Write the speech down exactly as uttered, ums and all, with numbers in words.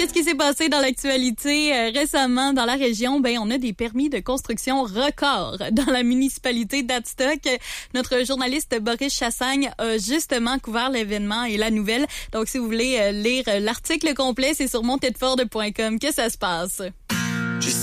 Qu'est-ce qui s'est passé dans l'actualité euh, récemment dans la région? Ben, on a des permis de construction records dans la municipalité d'Adstock. Notre journaliste Boris Chassagne a justement couvert l'événement et la nouvelle. Donc, si vous voulez euh, lire l'article complet, c'est sur montedford point com que ça se passe.